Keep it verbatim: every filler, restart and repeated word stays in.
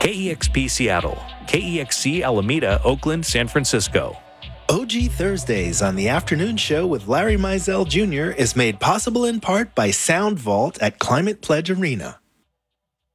K E X P Seattle, K E X C Alameda, Oakland, San Francisco. O G Thursdays on the afternoon show with Larry Mizell Junior is made possible in part by Sound Vault at Climate Pledge Arena.